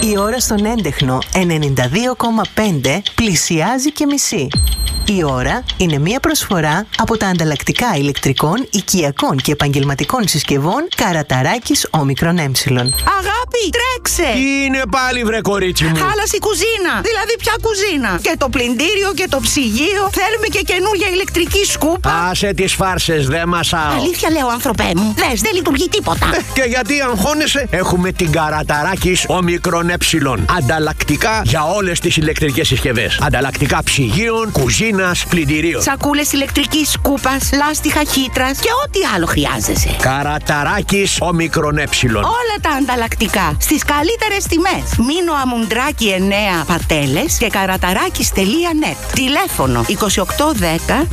Η ώρα στον έντεχνο 92,5 πλησιάζει και μισή. Η ώρα είναι μια προσφορά από τα ανταλλακτικά ηλεκτρικών, οικιακών και επαγγελματικών συσκευών Καραταράκης Όμικρον Ε. Αγάπη, τρέξε! Τι είναι πάλι, βρε κορίτσι μου? Χάλασε η κουζίνα. Δηλαδή, ποια κουζίνα? Και το πλυντήριο και το ψυγείο. Θέλουμε και καινούργια ηλεκτρική σκούπα. Άσε τις φάρσες, δε μασάω. Αλήθεια λέω, άνθρωπέ μου. Δες, δεν λειτουργεί τίποτα. Και γιατί αγχώνεσαι? Έχουμε την Καραταράκης Όμικρον Ε. Ανταλλακτικά για όλες τις ηλεκτρικές συσκευές. Ανταλλακτικά ψυγείων, κουζίνας, πλυντηρίων. Σακούλες ηλεκτρικής σκούπας, λάστιχα χύτρας και ό,τι άλλο χρειάζεσαι. Καραταράκης Όμικρον Ε. Όλα τα ανταλλακτικά στις καλύτερες τιμές. Μήνο Αμουντράκη 9 Πατέλες και καραταράκης.net. Τηλέφωνο 2810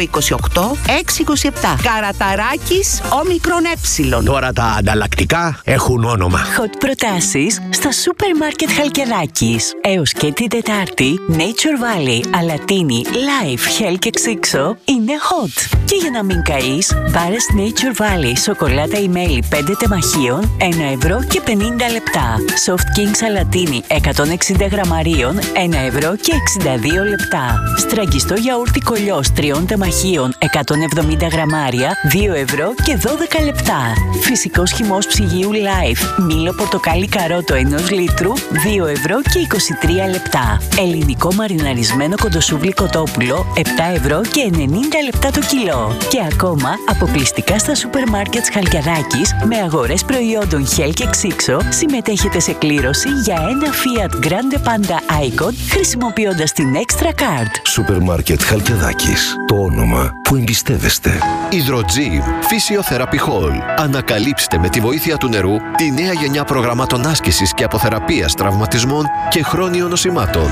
228 627. Καραταράκης Όμικρον Ε. Τώρα τα ανταλλακτικά έχουν όνομα. Hot προτάσεις στα σούπερ μάρκετ Χαλκιδάκης. Έως και την Τετάρτη, Nature Valley, Αλατίνη, Life, Hell και Ξύξο είναι hot. Και για να μην καείς, πάρε Nature Valley σοκολάτα ή μέλι 5 τεμαχίων, 1 ευρώ και 50 λεπτά. Soft King Σαλατίνη 160 γραμμαρίων, 1 ευρώ και 62 λεπτά. Στραγγιστό γιαούρτι κολλιός 3 τεμαχίων, 170 γραμμάρια, 2 ευρώ και 12 λεπτά. Φυσικός χυμός ψυγείου Life, μήλο πορτοκάλι καρότο 1 λίτρου, 2 ευρώ και 23 λεπτά. Ελληνικό μαριναρισμένο κοντοσούβλι κοτόπουλο, 7 ευρώ και 90 λεπτά το κιλό. Και ακόμα αποκλειστικά στα σούπερ μάρκετ Χαλκιδάκης με αγορές προϊόντων Hell και Ξύξο συμμετέχετε σε κλήρωση για ένα Fiat Grande Panda Icon χρησιμοποιώντας την Extra Card. Σούπερ μάρκετ Χαλκιδάκης. Το όνομα που εμπιστεύεστε. Hydrogym Physiotherapy Hall. Ανακαλύψτε με τη βοήθεια του νερού τη νέα γενιά προγραμμάτων άσκησης και αποθεραπείας τραυματισμών και χρόνιων νοσημάτων.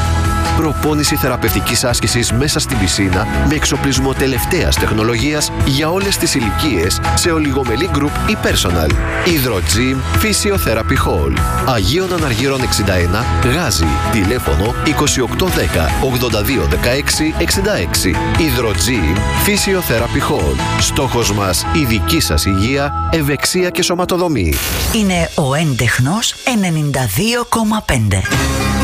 Προπόνηση θεραπευτικής άσκησης μέσα στην πισίνα με εξοπλισμό τελευταίας τεχνολογίας για όλες τις ηλικίες σε ολιγομελή group ή personal. Hydrogym Physiotherapy Hall. Αγίων Αναργύρων 61, Γάζι. Τηλέφωνο 2810 82 16 66. Hydrogym Physiotherapy Hall. Στόχος μας η δική σας υγεία, ευεξία και σωματοδομή. Είναι ο έντεχνος 92,5.